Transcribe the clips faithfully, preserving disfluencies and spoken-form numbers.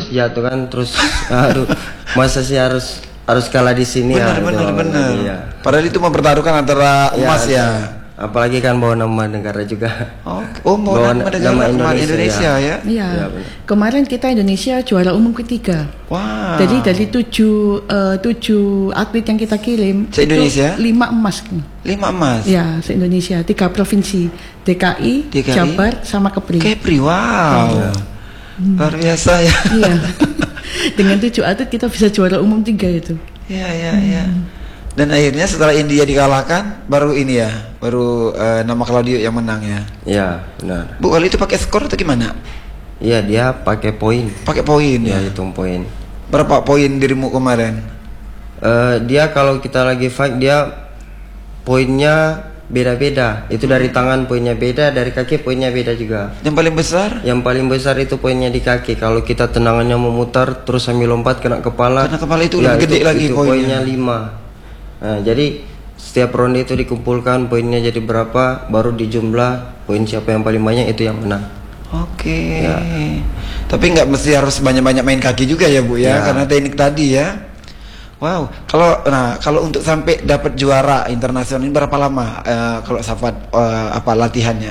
habis jatuh kan, terus aduh masa sih harus harus kalah di sini. Benar, ya, benar, gitu. benar. Iya. Padahal itu mempertaruhkan antara emas ya. ya. Apalagi kan bawa nama negara juga. Oh, oh bawa nama negara, nama Indonesia, Indonesia ya. Iya. Ya, kemarin kita Indonesia juara umum ketiga. Wow. Jadi dari tujuh uh, tujuh atlet yang kita kirim, se Indonesia lima emas. Lima emas. Ya, se Indonesia, tiga provinsi, D K I, D K I Jabar, sama Kepri. Kepri, wow. Ya. Luar biasa ya. Iya. Dengan tujuh atlet kita bisa juara umum tiga itu. Iya, iya, iya. Hmm. Dan akhirnya setelah India dikalahkan, baru ini ya, baru uh, nama Claudio yang menang ya. Iya, benar. Bu, kalau itu pakai skor atau gimana? Iya, dia pakai poin. Pakai poin ya. Ya, hitung poin. Berapa poin dirimu kemarin? Uh, dia kalau kita lagi fight dia poinnya beda-beda. Itu dari tangan poinnya beda, dari kaki poinnya beda juga. Yang paling besar? Yang paling besar itu poinnya di kaki. Kalau kita tendangannya memutar terus sambil lompat kena kepala. Kena kepala itu ya, lebih gede itu, lagi itu poinnya. poinnya lima. Nah, jadi setiap ronde itu dikumpulkan poinnya jadi berapa, baru dijumlah poin siapa yang paling banyak itu yang menang. Oke. Ya. Tapi nggak mesti harus banyak-banyak main kaki juga ya Bu ya, ya. karena teknik tadi ya. Wow. Kalau nah kalau untuk sampai dapat juara internasional ini berapa lama? Uh, kalau Safat uh, apa latihannya?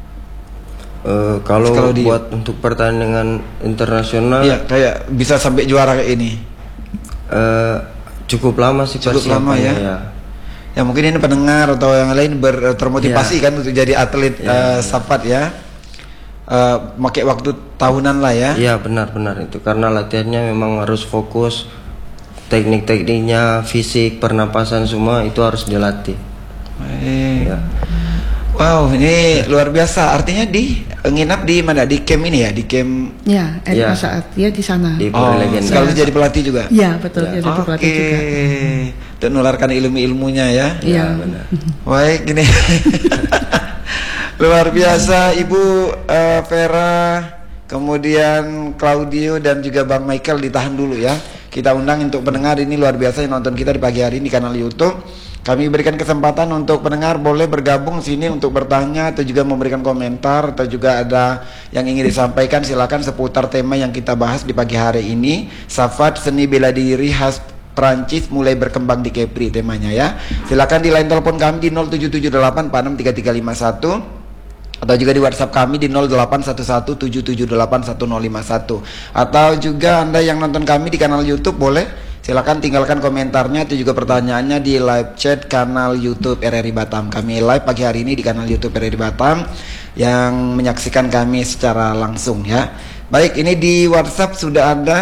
Uh, kalau, kalau di... buat untuk pertandingan internasional, ya kayak bisa sampai juara kayak ini. Uh, cukup lama sih. Cukup lama ya. ya. Ya mungkin ini pendengar atau yang lain ber, termotivasi ya. Kan untuk jadi atlet ya, uh, Safat ya. Uh, pakai waktu tahunan lah ya. Iya benar-benar itu karena latihannya memang harus fokus, teknik-tekniknya, fisik, pernapasan semua itu harus dilatih. Eh. Ya. Wow, ini luar biasa. Artinya di nginap di mana? Di camp ini ya, di camp. Ya, Erik ya. Saat dia di sana. Di oh, sekali ya. jadi pelatih juga. Iya betul, ya. Jadi Oke. pelatih juga. Dan menularkan ilmu-ilmunya ya. Iya. Ya, benar. Baik, gini. Luar biasa, Ibu uh, Vera, kemudian Claudio dan juga Bang Michael ditahan dulu ya. Kita undang untuk pendengar ini luar biasa yang nonton kita di pagi hari ini di kanal YouTube. Kami berikan kesempatan untuk pendengar boleh bergabung sini untuk bertanya atau juga memberikan komentar atau juga ada yang ingin disampaikan, silakan seputar tema yang kita bahas di pagi hari ini. Safat seni bela diri khas Prancis mulai berkembang di Kepri temanya ya. Silakan di line telepon kami di nol tujuh tujuh delapan empat enam tiga tiga lima satu atau juga di WhatsApp kami di nol delapan satu satu tujuh tujuh delapan satu nol lima satu atau juga Anda yang nonton kami di kanal YouTube boleh silakan tinggalkan komentarnya atau juga pertanyaannya di live chat kanal YouTube R R I Batam. Kami live pagi hari ini di kanal YouTube R R I Batam yang menyaksikan kami secara langsung ya. Baik, ini di WhatsApp sudah ada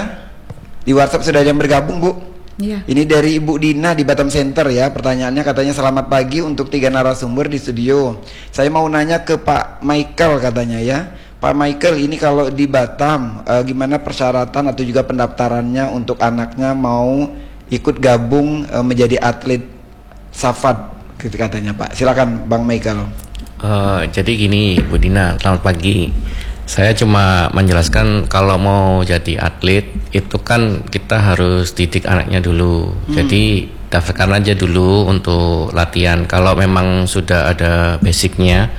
di WhatsApp sudah ada yang bergabung Bu. Iya. Ini dari Ibu Dina di Batam Center ya. Pertanyaannya katanya selamat pagi untuk tiga narasumber di studio. Saya mau nanya ke Pak Michael katanya ya. Pak Michael, ini kalau di Batam uh, gimana persyaratan atau juga pendaftarannya untuk anaknya mau ikut gabung uh, menjadi atlet Safat gitu katanya Pak. Silakan Bang Michael. Uh, jadi gini Bu Dina, selamat pagi. Saya cuma menjelaskan kalau mau jadi atlet itu kan kita harus didik anaknya dulu. Hmm. Jadi daftarkan aja dulu untuk latihan. Kalau memang sudah ada basicnya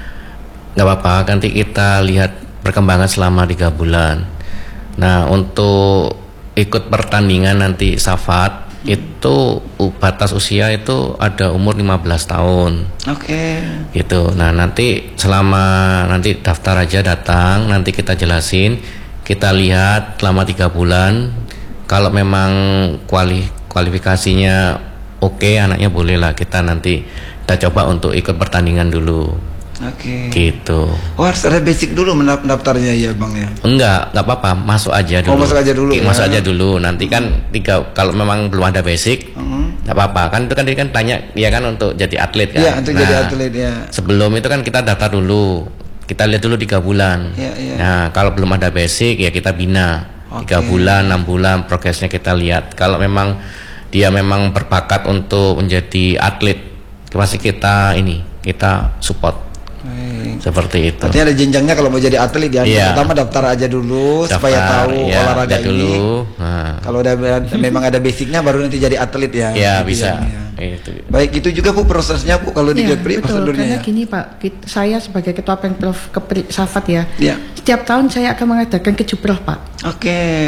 nggak apa-apa, nanti kita lihat perkembangan selama tiga bulan. Nah untuk ikut pertandingan nanti Safat hmm. itu batas usia itu ada umur lima belas tahun. Oke. Okay. Gitu. Nah nanti selama nanti daftar aja datang, nanti kita jelasin, kita lihat selama tiga bulan. Kalau memang kuali, kualifikasinya oke, okay, anaknya bolehlah kita nanti kita coba untuk ikut pertandingan dulu. Oke. Okay. Gitu. Oh harus ada basic dulu mendaftarnya ya Bang ya? Enggak, enggak apa-apa, masuk aja dulu. Oh masuk aja dulu. Masuk ya? aja dulu. Nanti kan tiga kalau memang belum ada basic, uh-huh. enggak apa-apa. Kan itu kan dia kan tanya dia kan untuk jadi atlet kan. Iya, untuk nah, jadi atlet ya. Sebelum itu kan kita daftar dulu. Kita lihat dulu tiga bulan. Ya, ya. Nah, kalau belum ada basic ya kita bina. Tiga okay. bulan, enam bulan progresnya kita lihat. Kalau memang dia memang berbakat untuk menjadi atlet, pasti kita ini kita support. Baik. Seperti itu. Artinya ada jenjangnya kalau mau jadi atlet ya. Yeah. Pertama daftar aja dulu daftar, supaya tahu ya, olahraga dulu. ini. Nah. Kalau udah memang ada basicnya baru nanti jadi atlet ya. Ya gitu bisa. Ya. Itu. Baik, itu juga Bu prosesnya Bu kalau di Ya, Kepri betul, prosedurnya. karena Ya? gini Pak, kita, saya sebagai ketua Pemprov Kepri Safat ya. Ya. Setiap tahun saya akan mengadakan kejumroh Pak. Oke.